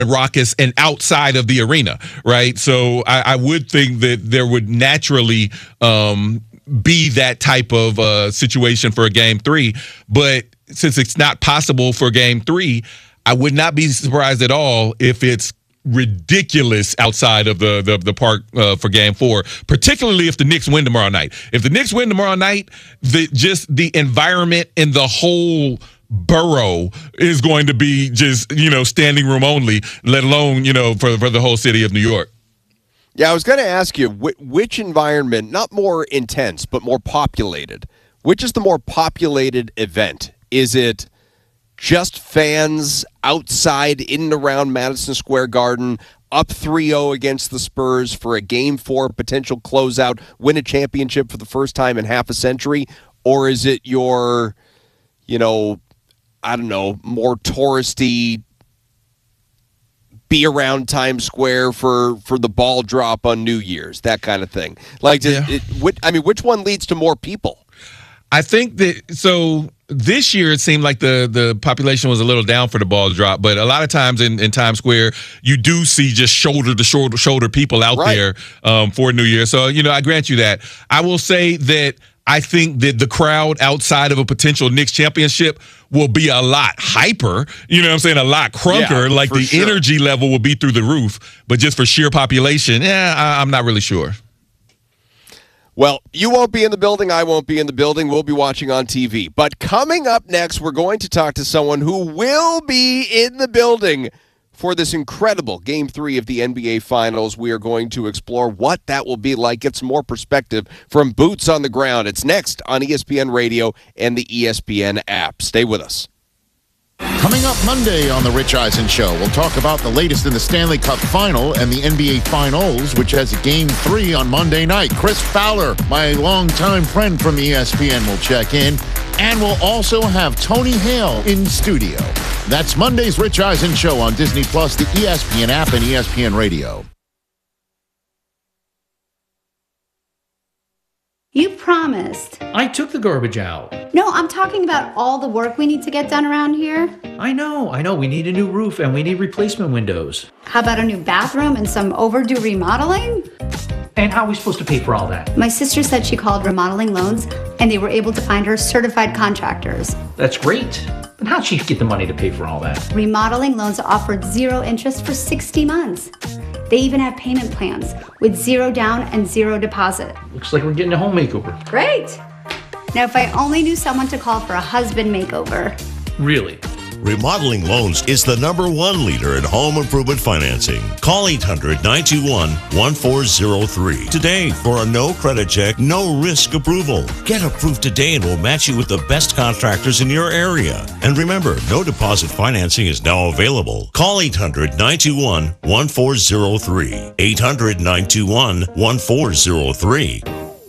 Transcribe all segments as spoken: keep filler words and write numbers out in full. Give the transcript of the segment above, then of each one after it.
raucous and outside of the arena, right? So I, I would think that there would naturally um, be that type of uh, situation for a game three. But since it's not possible for game three, I would not be surprised at all if it's ridiculous outside of the the, the park uh, for game four, particularly if the Knicks win tomorrow night. If the Knicks win tomorrow night, the just the environment in the whole borough is going to be just, you know, standing room only, let alone, you know, for, for the whole city of New York. Yeah, I was going to ask you, wh- which environment, not more intense, but more populated, which is the more populated event? Is it just fans outside in and around Madison Square Garden, up three oh against the Spurs for a game four potential closeout, win a championship for the first time in half a century? Or is it your, you know, I don't know, more touristy, be around Times Square for, for the ball drop on New Year's, that kind of thing? Like, yeah. it, it, I mean, which one leads to more people? I think that, so this year it seemed like the, the population was a little down for the ball drop, but a lot of times in, in Times Square, you do see just shoulder to shoulder, shoulder people out right. there um, for New Year. So, you know, I grant you that. I will say that I think that the crowd outside of a potential Knicks championship will be a lot hyper, you know what I'm saying, a lot crunker, yeah, like the sure. energy level will be through the roof, but just for sheer population, yeah, I, I'm not really sure. Well, you won't be in the building, I won't be in the building, we'll be watching on T V. But coming up next, we're going to talk to someone who will be in the building for this incredible Game three of the N B A Finals. We are going to explore what that will be like, get some more perspective from boots on the ground. It's next on E S P N Radio and the E S P N app. Stay with us. Coming up Monday on The Rich Eisen Show, we'll talk about the latest in the Stanley Cup Final and the N B A Finals, which has a Game three on Monday night. Chris Fowler, my longtime friend from E S P N, will check in. And we'll also have Tony Hale in studio. That's Monday's Rich Eisen Show on Disney Plus, the E S P N app, and E S P N Radio. You promised. I took the garbage out. No, I'm talking about all the work we need to get done around here. I know, I know. We need a new roof and we need replacement windows. How about a new bathroom and some overdue remodeling? And how are we supposed to pay for all that? My sister said she called Remodeling Loans and they were able to find her certified contractors. That's great. But how'd she get the money to pay for all that? Remodeling Loans offered zero interest for sixty months. They even have payment plans with zero down and zero deposit. Looks like we're getting a home makeover. Great. Now, if I only knew someone to call for a husband makeover. Really? Remodeling Loans is the number one leader in home improvement financing. Call eight hundred, nine two one, one four zero three today for a no credit check, no risk approval. Get approved today and we'll match you with the best contractors in your area. And remember, no deposit financing is now available. Call eight hundred, nine two one, one four zero three. eight hundred, nine two one, one four zero three.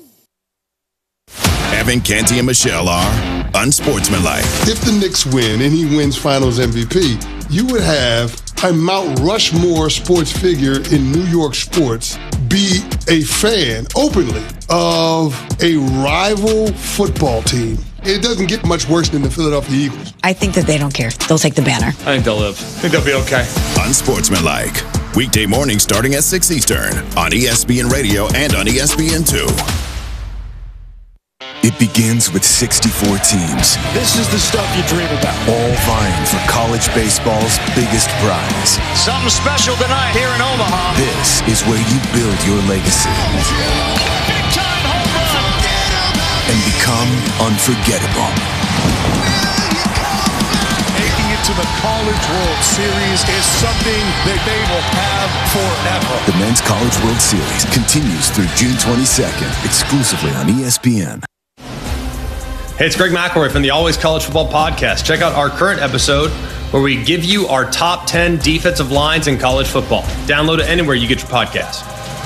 Evan, Canty, and Michelle are unsportsmanlike. If the Knicks win and he wins Finals M V P, you would have a Mount Rushmore sports figure in New York sports be a fan openly of a rival football team. It doesn't get much worse than the Philadelphia Eagles. I think that they don't care. They'll take the banner. I think they'll live. I think they'll be okay. Unsportsmanlike. Weekday mornings starting at six Eastern on E S P N Radio and on E S P N two. It begins with sixty-four teams. This is the stuff you dream about. All vying for college baseball's biggest prize. Something special tonight here in Omaha. This is where you build your legacy. Big time home run. And become unforgettable. Making it to the College World Series is something that they will have forever. The Men's College World Series continues through June twenty-second, exclusively on E S P N. Hey, it's Greg McElroy from the Always College Football Podcast. Check out our current episode where we give you our top ten defensive lines in college football. Download it anywhere you get your podcasts.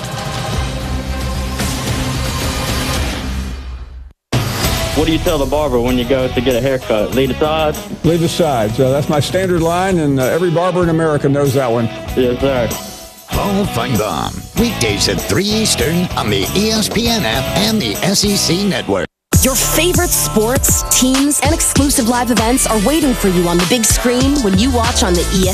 What do you tell the barber when you go to get a haircut? Lead the sides? Lead the sides. Uh, that's my standard line, and uh, every barber in America knows that one. Yes, sir. Paul Feinbaum. Weekdays at three Eastern on the E S P N app and the S E C Network. Your favorite sports, teams, and exclusive live events are waiting for you on the big screen when you watch on the E S